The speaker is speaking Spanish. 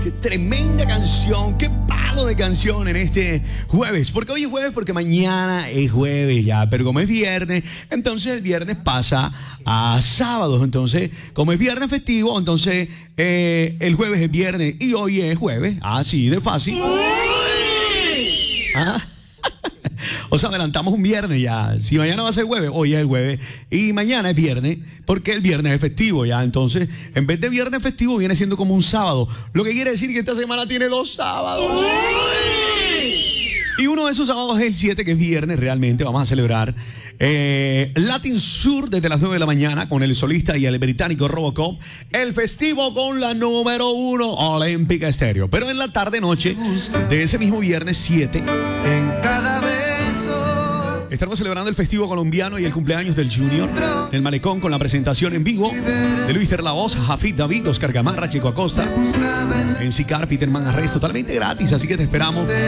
Qué tremenda canción, qué palo de canción en este jueves. Porque hoy es jueves, porque mañana es jueves ya. Pero como es viernes, entonces el viernes pasa a sábados. Entonces, como es viernes festivo, entonces el jueves es viernes y hoy es jueves. Así de fácil. ¿Ah? O sea, adelantamos un viernes ya. Si mañana va a ser jueves, hoy es el jueves. Y mañana es viernes, porque el viernes es festivo ya. Entonces, en vez de viernes festivo, viene siendo como un sábado. Lo que quiere decir que esta semana tiene 2 sábados. Y uno de esos sábados es el 7, que es viernes realmente. Vamos a celebrar Latin Sur desde las 9 de la mañana con el solista y el británico Robocop. El festivo con la número 1, Olímpica Estéreo. Pero en la tarde-noche de ese mismo viernes 7, en cada beso estaremos celebrando el festivo colombiano y el cumpleaños del Junior en el Malecón con la presentación en vivo de Luis La Voz, Jafid David, Oscar Gamarra, Chico Acosta, MC Car, Peterman Arrest, totalmente gratis, así que te esperamos.